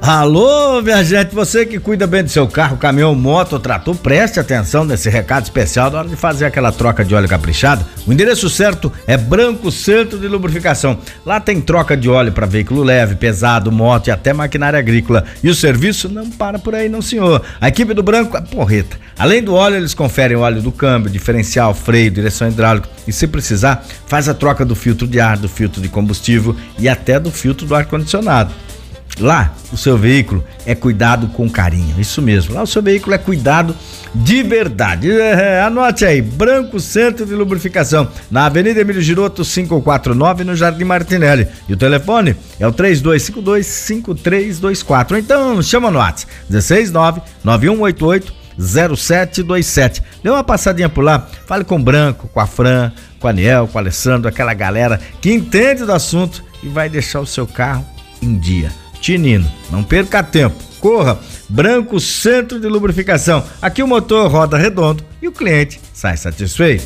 Alô, viajante, você que cuida bem do seu carro, caminhão, moto ou trator, preste atenção nesse recado especial na hora de fazer aquela troca de óleo caprichado. O endereço certo é Branco Centro de Lubrificação. Lá tem troca de óleo para veículo leve, pesado, moto e até maquinária agrícola. E o serviço não para por aí não, senhor. A equipe do Branco é porreta. Além do óleo, eles conferem o óleo do câmbio, diferencial, freio, direção hidráulica e, se precisar, faz a troca do filtro de ar, do filtro de combustível e até do filtro do ar-condicionado. Lá, o seu veículo é cuidado com carinho, isso mesmo, lá o seu veículo é cuidado de verdade. Anote aí, Branco Centro de Lubrificação, na Avenida Emílio Giroto 549, no Jardim Martinelli. E o telefone é o 3252-5324. Então, chama no WhatsApp, 169-9188-0727. Dê uma passadinha por lá, fale com o Branco, com a Fran, com a Aniel, com o Alessandro, aquela galera que entende do assunto e vai deixar o seu carro em dia. Tinino, não perca tempo, corra, Branco Centro de Lubrificação. Aqui o motor roda redondo e o cliente sai satisfeito.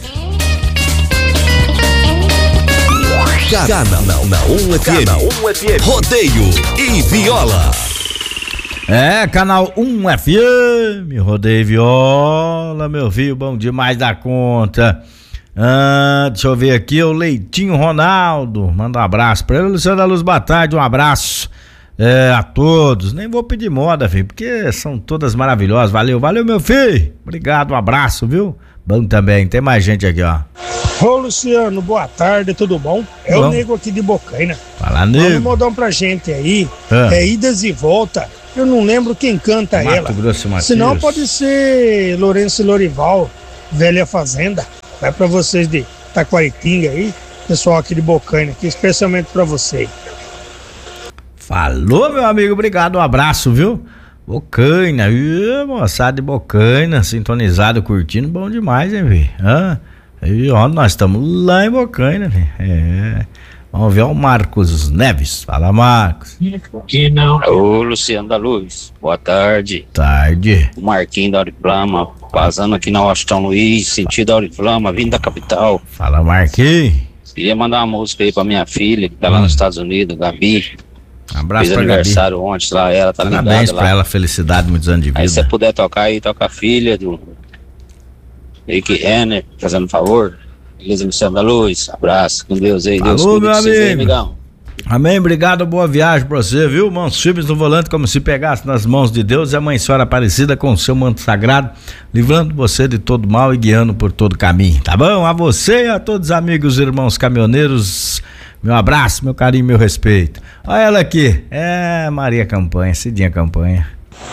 Canal 1 FM, Rodeio e Viola. Canal 1 FM, Rodeio e Viola, meu filho, bom demais da conta. Deixa eu ver aqui, o Leitinho Ronaldo, manda um abraço pra ele. Luciano da Luz, boa tarde, um abraço a todos. Nem vou pedir moda, filho, porque são todas maravilhosas. Valeu, meu filho, obrigado, um abraço, viu? Bom também, tem mais gente aqui, ó. Ô Luciano, boa tarde, tudo bom? É bom. O Nego aqui de Bocaina. Fala, Nego. Vamos mandar pra gente aí, Idas e Volta. Eu não lembro quem canta Mato ela. Grosso, Matias. Senão pode ser Lourenço e Lorival, Velha Fazenda. Vai pra vocês de Taquaritinga aí, pessoal aqui de Bocaina, aqui, especialmente pra você. Falou, meu amigo, obrigado, um abraço, viu? Bocaina, moçada de Bocaina, sintonizado, curtindo, bom demais, hein, velho? Aí, ó, nós estamos lá em Bocaina, velho. Vamos ver o Marcos Neves. Fala, Marcos. Que não. Ô, Luciano da Luz, boa tarde. Tarde. O Marquinhos da Auriflama, passando aqui na Washington Luiz, sentido Auriflama, vindo da capital. Fala, Marquinhos. Queria mandar uma música aí pra minha filha, que tá lá nos Estados Unidos, Gabi. Abraço fez pra aniversário Gabi. ontem lá, ela tá ligada lá. Parabéns pra ela, felicidade, muitos anos de vida. Aí se você puder tocar aí, toca a filha do Rick Renner, fazendo um favor. Beleza, Luciano da Luz, abraço, com Deus aí, Deus Alô, cuida meu de vocês aí, amigo. amigão. Amém, obrigado, boa viagem pra você, viu? Mãos firmes no volante, como se pegasse nas mãos de Deus, e a Mãe Senhora Aparecida com o seu manto sagrado, livrando você de todo mal e guiando por todo caminho, tá bom? A você e a todos os amigos e irmãos caminhoneiros, meu abraço, meu carinho, meu respeito. Olha ela aqui, Maria Campanha, Cidinha Campanha.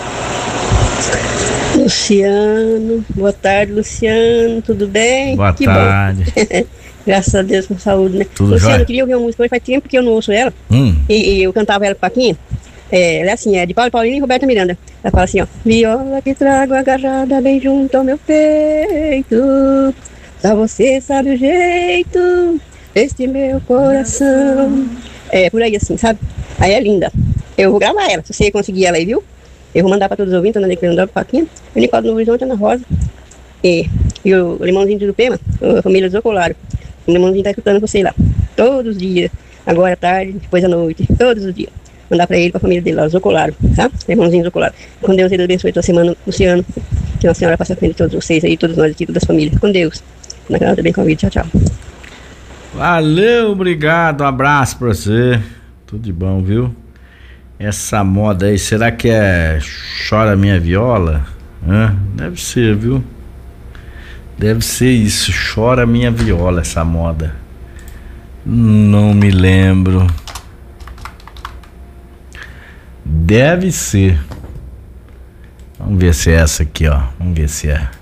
Luciano, boa tarde, Luciano, tudo bem? Boa tarde. Graças a Deus com saúde, né? Tudo Luciano, jóia? eu queria ouvir uma música hoje, faz tempo que eu não ouço ela. E eu cantava ela com Paquinha. Ela é assim, é de Paulo Paulino e Roberta Miranda. Ela fala assim, ó: viola que trago agarrada bem junto ao meu peito, só você sabe o jeito deste meu coração. Por aí assim, sabe? Aí é linda. Eu vou gravar ela, se você conseguir ela aí, viu? Eu vou mandar pra todos os ouvintes, Ana Declarando pra Paquinha, o Nicolau do Horizonte, Ana Rosa e o Limãozinho de Urupema, a família Zocolaro. O Limãozinho tá escutando você lá, todos os dias, agora à tarde, depois à noite, todos os dias. Mandar pra ele, pra família dele lá, o Zocolaro, tá? Limãozinho Zocolaro. Com Deus, ele abençoe tua semana, Luciano. Que a senhora passe a frente de todos vocês aí, todos nós aqui, todas as famílias. Com Deus. Na casa bem convite, tchau, tchau. Valeu, obrigado, um abraço pra você. Tudo de bom, viu? Essa moda aí, será que é Chora Minha Viola? Deve ser, viu? Deve ser isso, Chora Minha Viola, essa moda. Não me lembro. Deve ser. Vamos ver se é essa aqui, ó. Vamos ver se é.